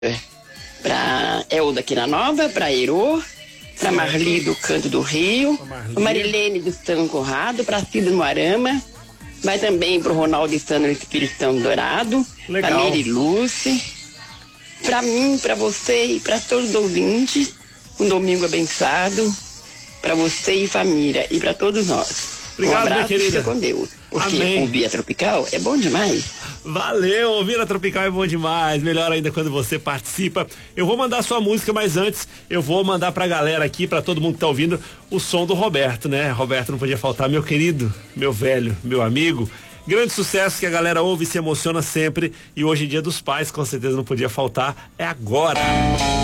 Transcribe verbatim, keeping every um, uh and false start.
Pra Elda Quina Nova, pra Herô, pra Marli do Canto do Rio, pra Marilene do São Conrado, pra Cida no Arama, vai também pro Ronaldo e Sandra do Espírito Santo Dourado, Legal. pra Mary Luce, pra mim, pra você e pra todos os ouvintes, um domingo abençoado, pra você e família e pra todos nós. Obrigado, um abraço, minha querida. fica com Deus. Porque Amém. o Via Tropical é bom demais. Valeu, ouvir a Tropical é bom demais, melhor ainda quando você participa. Eu vou mandar sua música, mas antes eu vou mandar pra galera aqui, pra todo mundo que tá ouvindo, o som do Roberto, né? Roberto não podia faltar, meu querido, meu velho, meu amigo. Grande sucesso que a galera ouve e se emociona sempre. E hoje, Dia dos Pais, com certeza não podia faltar. É agora.